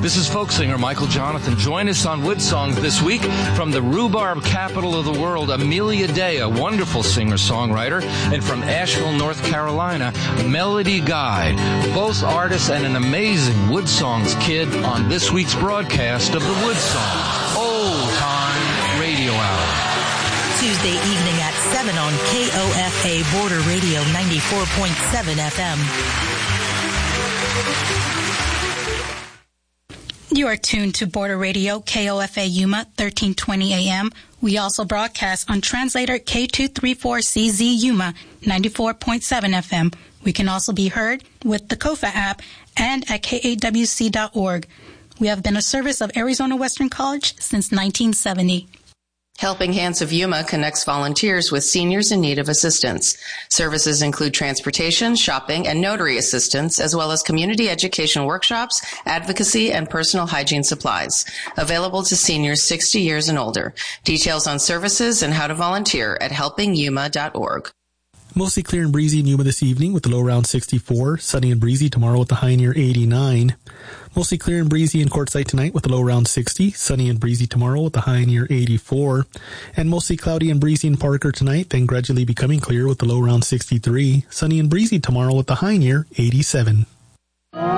This is folk singer Michael Jonathan. Join us on Wood Songs this week from the rhubarb capital of the world, Amelia Day, a wonderful singer-songwriter, and from Asheville, North Carolina, Melody Guy, both artists and an amazing Wood Songs kid on this week's broadcast of the Wood Songs Old Time Radio Hour. Tuesday evening at 7 on KOFA Border Radio 94.7 FM. You are tuned to Border Radio, KOFA Yuma, 1320 AM. We also broadcast on translator K234CZ Yuma, 94.7 FM. We can also be heard with the KOFA app and at KAWC.org. We have been a service of Arizona Western College since 1970. Helping Hands of Yuma connects volunteers with seniors in need of assistance. Services include transportation, shopping, and notary assistance, as well as community education workshops, advocacy, and personal hygiene supplies. Available to seniors 60 years and older. Details on services and how to volunteer at helpingyuma.org. Mostly clear and breezy in Yuma this evening with the low around 64. Sunny and breezy tomorrow with the high near 89. Mostly clear and breezy in Quartzsite tonight with the low around 60. Sunny and breezy tomorrow with the high near 84. And mostly cloudy and breezy in Parker tonight, then gradually becoming clear with the low around 63. Sunny and breezy tomorrow with the high near 87.